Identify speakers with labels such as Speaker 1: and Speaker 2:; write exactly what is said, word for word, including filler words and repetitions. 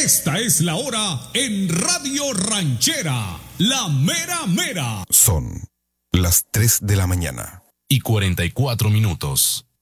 Speaker 1: Esta es la hora en Radio Ranchera, la mera mera.
Speaker 2: Son las tres de la mañana.
Speaker 3: Y cuarenta y cuatro minutos.